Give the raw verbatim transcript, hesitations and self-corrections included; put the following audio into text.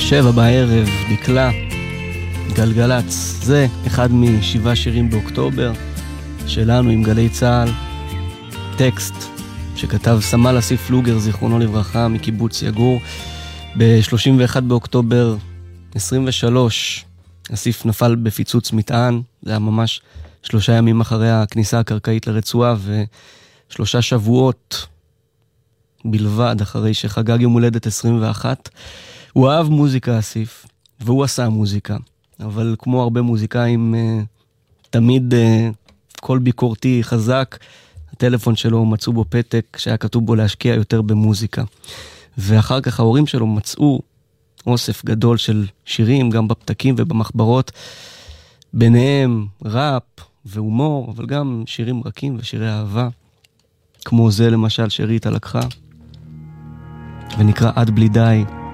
שבע בערב, דקלה, גלגלץ. זה אחד משבעה שירים באוקטובר שלנו עם גלי צהל. טקסט שכתב סמל אסיף לוגר, זיכרונו לברכה, מקיבוץ יגור. ב-שלושים ואחד באוקטובר עשרים ושלוש אסיף נפל בפיצוץ מטען. זה היה ממש שלושה ימים אחרי הכניסה הקרקעית לרצועה, ושלושה שבועות בלבד אחרי שחגג יום הולדת עשרים ואחת. הוא אהב מוזיקה, אסיף, והוא עשה מוזיקה. אבל כמו הרבה מוזיקאים, תמיד קול ביקורתי חזק. הטלפון שלו מצאו בו פתק שהיה כתוב בו להשקיע יותר במוזיקה. ואחר כך ההורים שלו מצאו אוסף גדול של שירים, גם בפתקים ובמחברות, ביניהם ראפ והומור, אבל גם שירים רכים ושירי אהבה, כמו זה למשל שריטה לקחה, ונקרא עד בלי די.